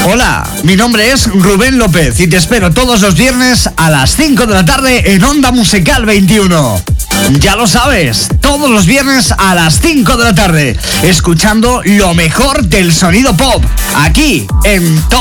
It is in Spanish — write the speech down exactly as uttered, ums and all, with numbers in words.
Hola, mi nombre es Rubén López y te espero todos los viernes a las cinco de la tarde en Onda Musical veintiuno. Ya lo sabes, todos los viernes a las cinco de la tarde, escuchando lo mejor del sonido pop, aquí en Top